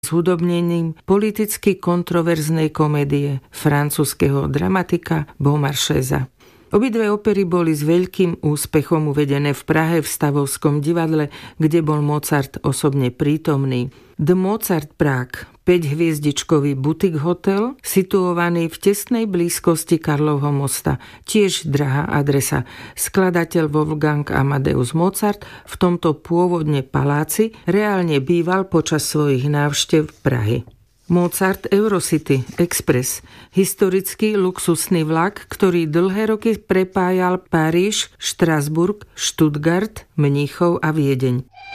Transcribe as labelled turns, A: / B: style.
A: zhudobnením politicky kontroverznej komédie francúzskeho dramatika Beaumarchesa. Obidve opery boli s veľkým úspechom uvedené v Prahe v Stavovskom divadle, kde bol Mozart osobne prítomný. The Mozart Prague, 5-hviezdičkový butik hotel, situovaný v tesnej blízkosti Karlovho mosta, tiež drahá adresa. Skladateľ Wolfgang Amadeus Mozart v tomto pôvodne paláci reálne býval počas svojich návštev Prahy. Mozart Eurocity Express, historický luxusný vlak, ktorý dlhé roky prepájal Paríž, Štrasburg, Stuttgart, Mníchov a Viedeň.